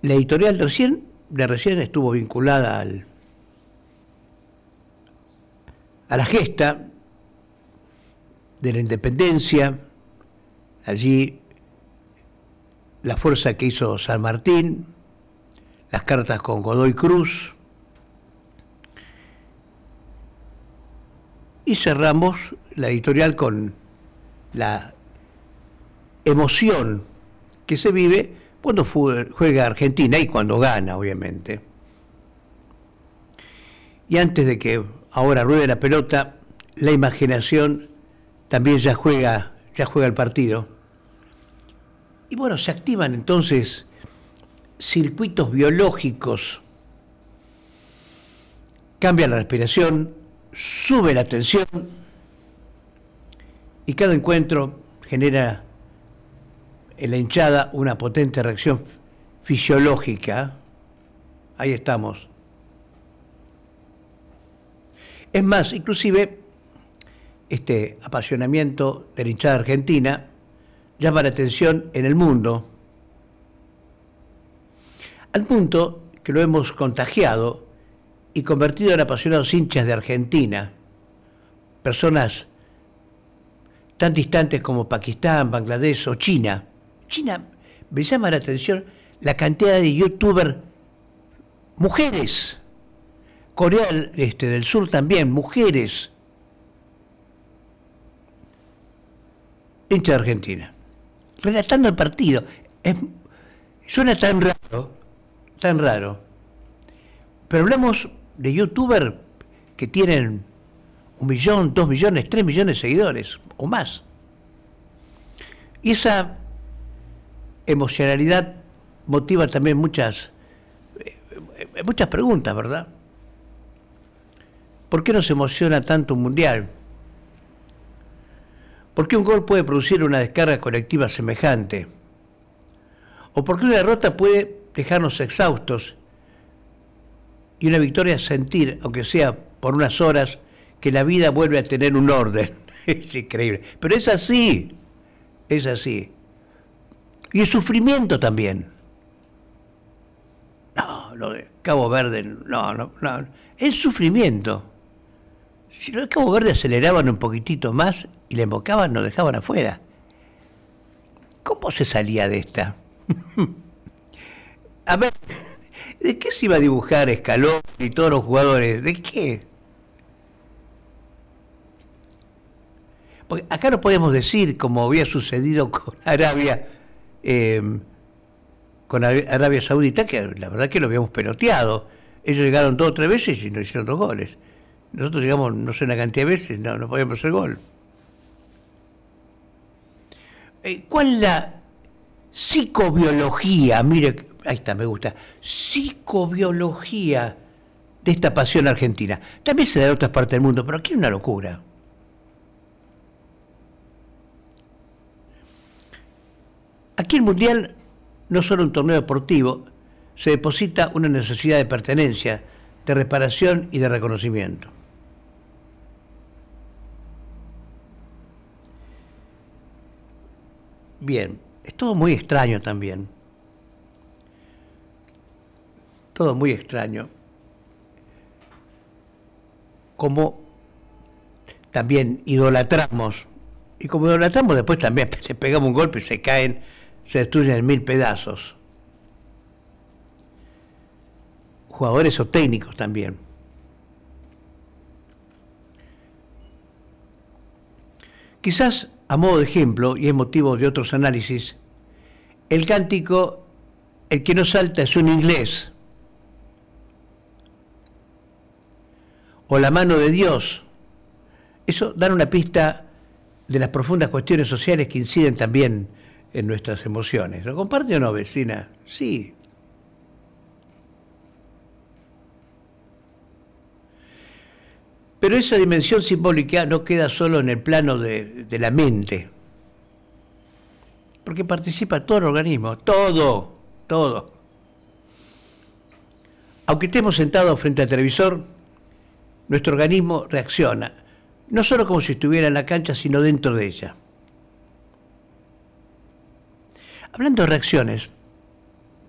La editorial de recién estuvo vinculada a la gesta de la independencia, allí la fuerza que hizo San Martín, las cartas con Godoy Cruz, y cerramos la editorial con la emoción que se vive cuando juega Argentina y cuando gana, obviamente. Y antes de que ahora ruede la pelota, la imaginación también ya juega el partido. Y bueno, se activan entonces circuitos biológicos, cambia la respiración, sube la tensión y cada encuentro genera en la hinchada una potente reacción fisiológica. Ahí estamos. Es más, inclusive este apasionamiento de la hinchada argentina llama la atención en el mundo, al punto que lo hemos contagiado y convertido en apasionados hinchas de Argentina, personas tan distantes como Pakistán, Bangladesh o China. China, me llama la atención la cantidad de youtubers mujeres. Corea del Sur también, mujeres. Hincha de Argentina. Relatando el partido. Suena tan raro. Pero hablamos de youtubers que tienen 1 millón, 2 millones, 3 millones de seguidores o más. Y esa emocionalidad motiva también muchas preguntas, ¿verdad? ¿Por qué nos emociona tanto un mundial? ¿Por qué un gol puede producir una descarga colectiva semejante? ¿O por qué una derrota puede dejarnos exhaustos y una victoria sentir, aunque sea por unas horas, que la vida vuelve a tener un orden? Es increíble. Pero es así. Y el sufrimiento también. No, lo de Cabo Verde, no. El sufrimiento. Si los de Cabo Verde aceleraban un poquitito más y le embocaban, nos dejaban afuera. ¿Cómo se salía de esta? A ver, ¿de qué se iba a dibujar Scaloni y todos los jugadores? ¿De qué? Porque acá no podemos decir, como había sucedido con Arabia Saudita, que la verdad que lo habíamos peloteado. Ellos llegaron 2 o 3 veces y nos hicieron 2 goles. Nosotros llegamos, no sé, una cantidad de veces, no podíamos hacer gol. ¿Cuál es la psicobiología? Mire, ahí está, me gusta. Psicobiología de esta pasión argentina. También se da en otras partes del mundo, pero aquí es una locura. Aquí el Mundial no solo un torneo deportivo, se deposita una necesidad de pertenencia, de reparación y de reconocimiento. Bien, es todo muy extraño también. Todo muy extraño. Como también idolatramos, y como idolatramos después también le pegamos un golpe y se caen, se destruyen en 1000 pedazos. Jugadores o técnicos también. Quizás, a modo de ejemplo, y es motivo de otros análisis, el cántico, el que no salta es un inglés, o la mano de Dios. Eso da una pista de las profundas cuestiones sociales que inciden también en nuestras emociones. ¿Lo comparte o no, vecina? Sí. Pero esa dimensión simbólica no queda solo en el plano de la mente, porque participa todo el organismo, todo. Aunque estemos sentados frente al televisor, nuestro organismo reacciona, no solo como si estuviera en la cancha, sino dentro de ella. Hablando de reacciones,